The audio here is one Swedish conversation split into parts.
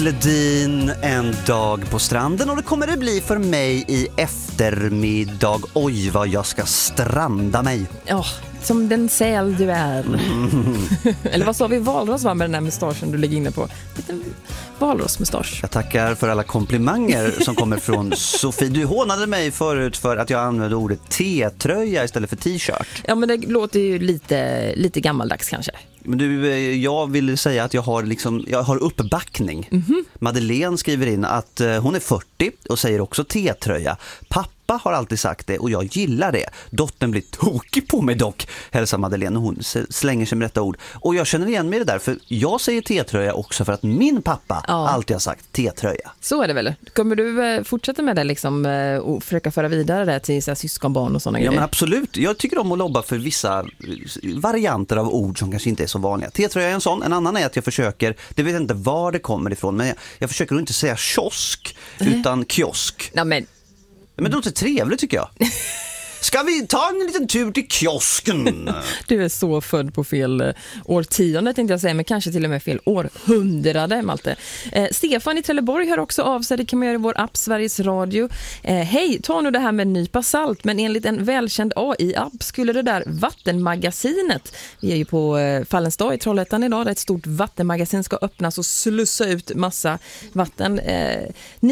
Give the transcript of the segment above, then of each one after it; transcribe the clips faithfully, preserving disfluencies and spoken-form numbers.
Ledin, en dag på stranden, och det kommer det bli för mig i eftermiddag. Oj, vad jag ska stranda mig. Ja, som den säl du är. Mm. Eller vad sa vi, valros var med den här mustaschen du ligger inne på? Liten valrosmustasch. Jag tackar för alla komplimanger som kommer från Sofie. Du hånade mig förut för att jag använde ordet T-tröja istället för t-shirt. Ja, men det låter ju lite, lite gammaldags kanske. Men du, jag vill säga att jag har, liksom, jag har uppbackning. Mm-hmm. Madeleine skriver in att hon är fyrtio och säger också T-tröja. Pappa har alltid sagt det och jag gillar det. Dottern blir tokig på mig dock, hälsar Madeleine, och hon slänger sig med detta ord. Och jag känner igen mig det där, för jag säger T-tröja också för att min pappa ja. alltid har sagt T-tröja. Så är det väl. Kommer du fortsätta med det liksom, och försöka föra vidare det till så här, syskonbarn och sådana ja, grejer? Men absolut. Jag tycker om att lobba för vissa varianter av ord som kanske inte är så vanliga. T-tröja är en sån. En annan är att jag försöker, det vet inte var det kommer ifrån, men jag, jag försöker inte säga kiosk mm. utan kiosk. Ja, men Men det låter trevligt tycker jag. Ska vi ta en liten tur till kiosken? Du är så född på fel årtionde tänkte jag säga, men kanske till och med fel århundrade, Malte. Eh, Stefan i Trelleborg hör också av sig, det kan man göra i vår app Sveriges Radio. Eh, Hej, ta nu det här med en nypa salt, men enligt en välkänd A I-app skulle det där vattenmagasinet, vi är ju på eh, Fallens dag i Trollhättan idag, där ett stort vattenmagasin ska öppnas och slussa ut massa vatten. Eh,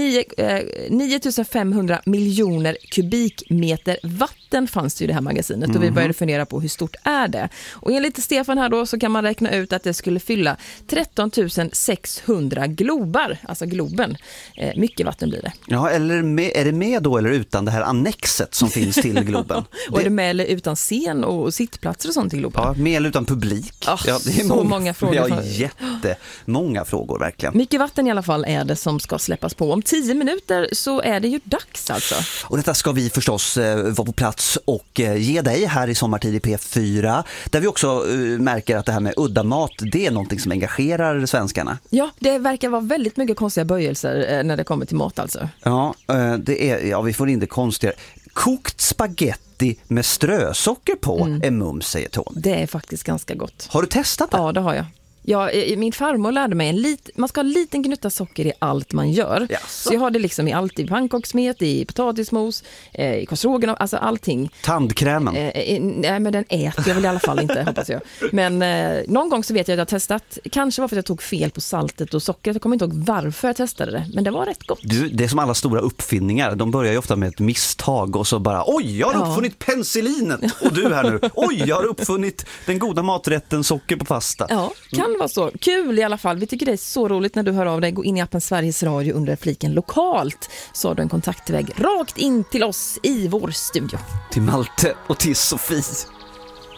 nio tusen femhundra miljoner kubikmeter vatten Den fanns det ju det här magasinet och vi började fundera på hur stort är det. Och enligt Stefan här då så kan man räkna ut att det skulle fylla tretton tusen sexhundra globar, alltså globen. Eh, mycket vatten blir det. Ja, eller med, är det med då eller utan det här annexet som finns till globen? Och det... är det med eller utan scen och sittplatser och sånt till globen? Ja, med eller utan publik. Oh, ja, det är så många, många frågor. Ja, jättemånga frågor verkligen. Mycket vatten i alla fall är det som ska släppas på. Om tio minuter så är det ju dags alltså. Och detta ska vi förstås eh, vara på plats och ge dig här i Sommartid i P fyra, där vi också uh, märker att det här med udda mat, det är någonting som engagerar svenskarna. Ja, det verkar vara väldigt mycket konstiga böjelser eh, när det kommer till mat alltså. Ja, uh, det är, ja, vi får in det konstiga. Kokt spaghetti med strösocker på mm. är mums, säger Tony. Det är faktiskt ganska gott. Har du testat det? Ja, det har jag. Ja, min farmor lärde mig en lit, man ska ha en liten gnutta socker i allt man gör. Yes. Så jag har det liksom i allt, i pannkakssmet, i potatismos, eh, i kostrågen, alltså allting. Tandkrämen? Eh, eh, nej, men den äter jag väl i alla fall inte, hoppas jag. Men eh, någon gång så vet jag att jag har testat, kanske var för att jag tog fel på saltet och sockret. Jag kommer inte ihåg varför jag testade det, men det var rätt gott. Du, det är som alla stora uppfinningar, de börjar ju ofta med ett misstag och så bara, oj, jag har ja. uppfunnit penicillinet. Och du här nu, oj, jag har uppfunnit den goda maträtten socker på pasta. Ja, kan mm. vara så. Kul i alla fall. Vi tycker det är så roligt när du hör av dig. Gå in i appen Sveriges Radio under fliken lokalt, så har du en kontaktväg rakt in till oss i vår studio. Till Malte och till Sofie.